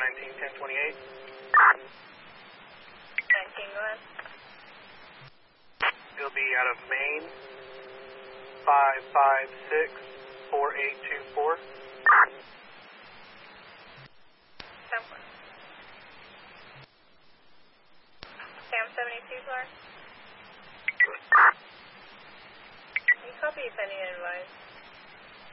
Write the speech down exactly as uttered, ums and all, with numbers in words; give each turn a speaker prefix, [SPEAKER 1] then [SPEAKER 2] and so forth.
[SPEAKER 1] nineteen ten twenty-eight.
[SPEAKER 2] nineteen, go ahead.
[SPEAKER 1] He'll be out of Maine, five five six four eight two four.
[SPEAKER 2] ten four. Sam seventy-two, car. You copy pending advice.